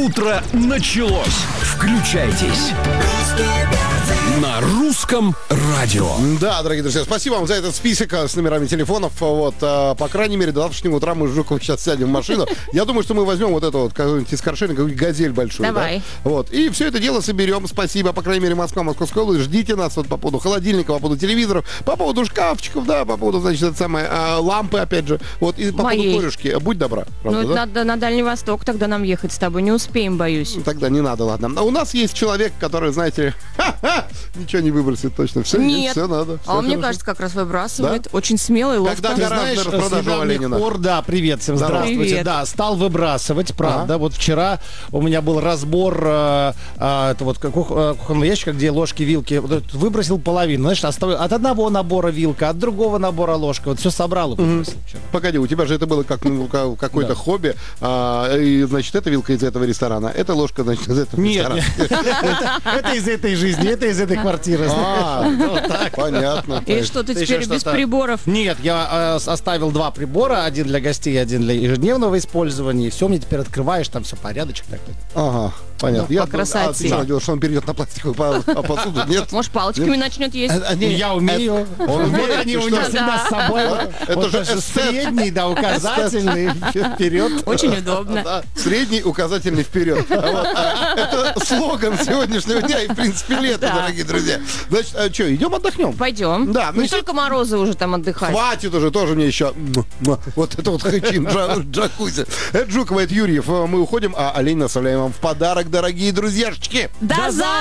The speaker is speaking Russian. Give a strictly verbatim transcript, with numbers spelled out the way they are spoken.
Утро началось. Включайтесь на русском радио. Да, дорогие друзья, спасибо вам за этот список с номерами телефонов. Вот, а, по крайней мере, до завтрашнего утра мы с Жуковым сейчас сядем в машину. Я думаю, что мы возьмем вот эту вот какую-нибудь из Каршеринга, какую-нибудь газель большую. Давай. Да? Вот, и все это дело соберем. Спасибо, по крайней мере, Москва, Московская область. Ждите нас вот по поводу холодильника, по поводу телевизоров, по поводу шкафчиков, да, по поводу, значит, это самое, а, лампы, опять же. Вот, и по Моей. поводу корюшки. Будь добра. Правда, Ну, да? надо на Дальний Восток тогда нам ехать с тобой. Не успеем, боюсь. Ну, тогда не надо, ладно. А у нас есть человек, который, знаете ли, ха-ха, ничего не выбросит точно. Все, Нет. все надо. А все он, мне хорошо. кажется, как раз выбрасывает. Да? Очень смелый, ловко. Когда Ты гараж знаешь, на с распродажу у недавних Оленина. пор, да, привет всем, здравствуйте. Привет. Да, стал выбрасывать, правда. Ага. Вот вчера у меня был разбор э, э, это вот кух- э, кухонного ящика, где ложки, вилки. Вот этот выбросил половину. Знаешь, оставил от одного набора вилка, от другого набора ложка. Вот все собрал и выбросил вчера. Погоди, у тебя же это было как ну, ка- какое-то Да. хобби. А, и, значит, эта вилка из этого ресторана, эта ложка, значит, из этого Нет, ресторана. нет. Это это из этой жизни, это из этой квартиры. А, Вот так. понятно. И что, ты Ты теперь еще без что-то- приборов? Нет, я э, с- оставил два прибора, один для гостей, один для ежедневного использования. И все, мне теперь открываешь, там все порядочек такой. Ага, понятно. Ну, Я по красоте. А ты что, надеялся, что он перейдет на пластиковую по- по- посуду? Нет? Может, палочками начнет есть? А, не, Я умею. Он умеет, Вот они ты у меня что? всегда с собой. Вот- Это вот же даже эстет. средний, да, указательный, вперед. Очень удобно. Да, средний, указательный вперед. Вот, а, это слоган сегодняшнего дня и, в принципе, лето, Да. дорогие друзья. Значит, а что, идем отдохнем? Пойдем. Да, ну Не и- только Морозы уже там отдыхать. Хватит уже, тоже мне еще. Вот это вот хэчин, джа- джакузи. Это Жукова, это Юрьев. Мы уходим, а олень наставляем вам в подарок, дорогие друзьяшечки. До завтра!